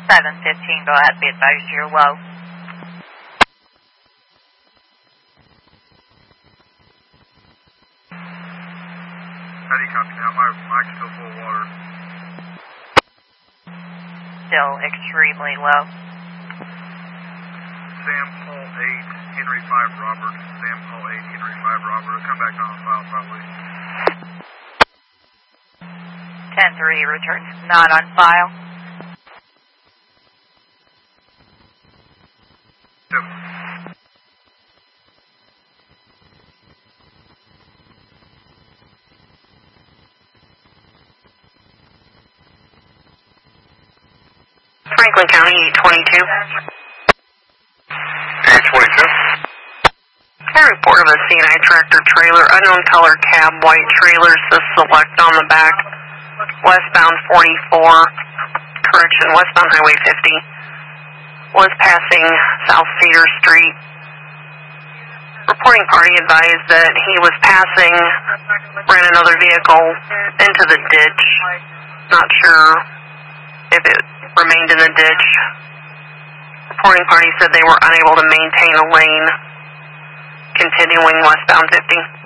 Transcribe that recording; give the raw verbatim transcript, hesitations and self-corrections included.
seven fifteen, go ahead, be advised you're low. How do you copy now? My mic's still full of water. Still extremely low. Sam Paul eight, Henry five Robert. Sam Paul eight, Henry five Robert. I'll come back on file probably. ten three, returns not on file. Yep. Franklin County, eight twenty-two. eight twenty-two. I report of a C and I tractor trailer, unknown color cab, white trailer, says select on the back, westbound forty-four, correction, westbound Highway fifty, was passing South Cedar Street. Reporting party advised that he was passing, ran another vehicle into the ditch. Not sure if it remained in the ditch. Reporting party said they were unable to maintain a lane, continuing westbound fifty.